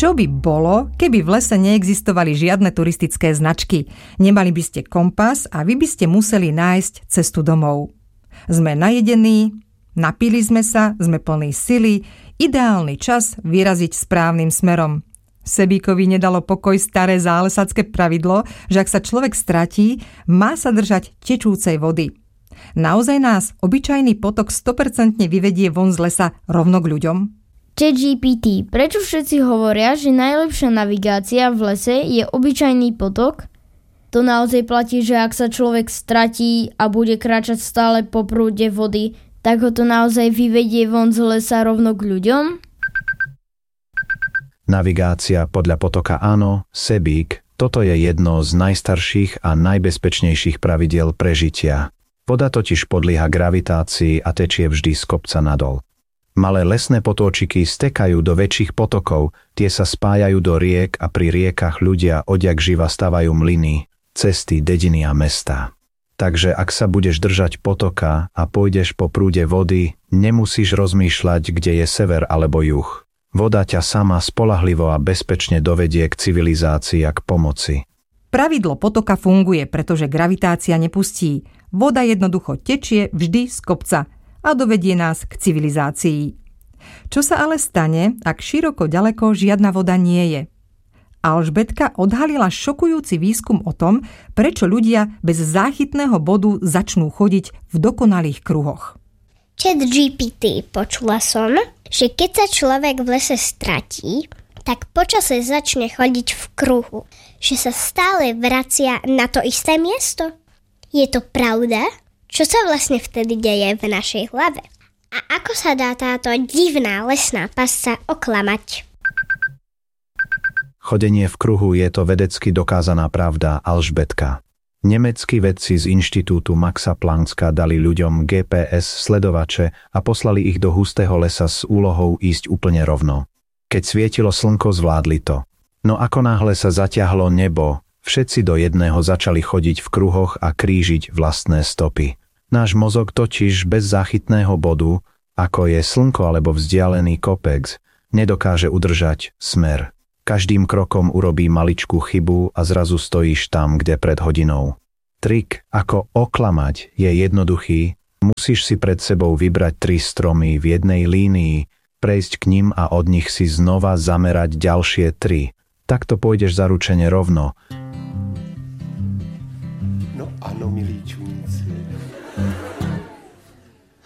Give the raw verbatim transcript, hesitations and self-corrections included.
Čo by bolo, keby v lese neexistovali žiadne turistické značky? Nemali by ste kompas a vy by ste museli nájsť cestu domov. Sme najedení, napili sme sa, sme plní sily, ideálny čas vyraziť správnym smerom. Sebíkovi nedalo pokoj staré zálesacké pravidlo, že ak sa človek stratí, má sa držať tečúcej vody. Naozaj nás obyčajný potok sto percent vyvedie von z lesa rovno k ľuďom? ChatGPT, prečo všetci hovoria, že najlepšia navigácia v lese je obyčajný potok? To naozaj platí, že ak sa človek stratí a bude kráčať stále po prúde vody, tak ho to naozaj vyvedie von z lesa rovno k ľuďom? Navigácia podľa potoka áno, Sebík, toto je jedno z najstarších a najbezpečnejších pravidiel prežitia. Voda totiž podlieha gravitácii a tečie vždy z kopca nadol. Malé lesné potóčiky stekajú do väčších potokov, tie sa spájajú do riek a pri riekach ľudia odjak živa stavajú mlyny, cesty, dediny a mestá. Takže ak sa budeš držať potoka a pôjdeš po prúde vody, nemusíš rozmýšľať, kde je sever alebo juh. Voda ťa sama spoľahlivo a bezpečne dovedie k civilizácii a k pomoci. Pravidlo potoka funguje, pretože gravitácia nepustí. Voda jednoducho tečie vždy z kopca a dovedie nás k civilizácii. Čo sa ale stane, ak široko ďaleko žiadna voda nie je? Alžbetka odhalila šokujúci výskum o tom, prečo ľudia bez záchytného bodu začnú chodiť v dokonalých kruhoch. ChatGPT, počula som, že keď sa človek v lese stratí, tak počase začne chodiť v kruhu, že sa stále vracia na to isté miesto. Je to pravda? Čo sa vlastne vtedy deje v našej hlave? A ako sa dá táto divná lesná pasca oklamať? Chodenie v kruhu je to vedecky dokázaná pravda, Alžbetka. Nemeckí vedci z inštitútu Maxa Plancka dali ľuďom gé pé es sledovače a poslali ich do hustého lesa s úlohou ísť úplne rovno. Keď svietilo slnko, zvládli to. No ako náhle sa zatiahlo nebo, všetci do jedného začali chodiť v kruhoch a krížiť vlastné stopy. Náš mozog totiž bez záchytného bodu, ako je slnko alebo vzdialený kopec, nedokáže udržať smer. Každým krokom urobí maličkú chybu a zrazu stojíš tam, kde pred hodinou. Trik, ako oklamať, je jednoduchý. Musíš si pred sebou vybrať tri stromy v jednej línii, prejsť k nim a od nich si znova zamerať ďalšie tri. Takto pôjdeš zaručene rovno,